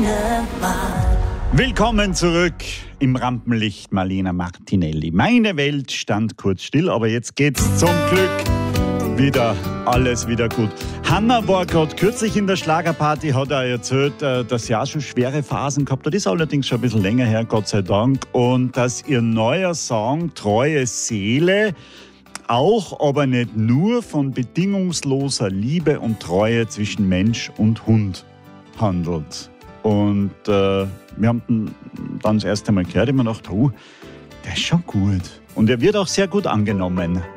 Karneval. Willkommen zurück im Rampenlicht, Marlena Martinelli. Meine Welt stand kurz still, aber jetzt geht's zum Glück wieder, alles wieder gut. Hanna war gerade kürzlich in der Schlagerparty, hat er erzählt, dass sie auch schon schwere Phasen gehabt hat. Das ist allerdings schon ein bisschen länger her, Gott sei Dank. Und dass ihr neuer Song Treue Seele auch, aber nicht nur, von bedingungsloser Liebe und Treue zwischen Mensch und Hund handelt. Und wir haben ihn dann das erste Mal gehört, und ich mir gedacht, der ist schon gut. Und er wird auch sehr gut angenommen.